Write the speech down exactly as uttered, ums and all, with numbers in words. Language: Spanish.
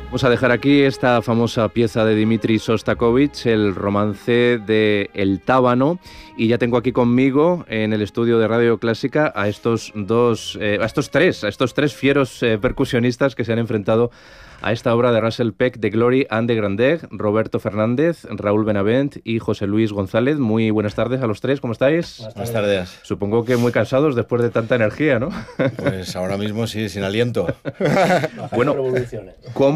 Vamos a dejar aquí esta famosa pieza de Dmitri Shostakovich, el romance de El Tábano, y ya tengo aquí conmigo en el estudio de Radio Clásica a estos dos, eh, a estos tres, a estos tres fieros eh, percusionistas que se han enfrentado a esta obra de Russell Peck, The Glory and the Grandeur, Roberto Fernández, Raúl Benavent y José Luis González. Muy buenas tardes a los tres, ¿cómo estáis? Buenas tardes. Supongo que muy cansados después de tanta energía, ¿no? Pues ahora mismo sí, sin aliento. Bueno, ¿cómo